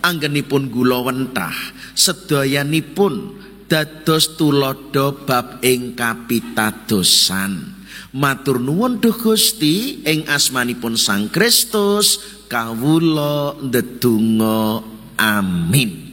anggenipun kula wentah sedayanipun dados tulodo bab ing kapitadosan. Matur nuwun Duh Gusti, ing asmanipun Sang Kristus kawula ndedonga. Amin.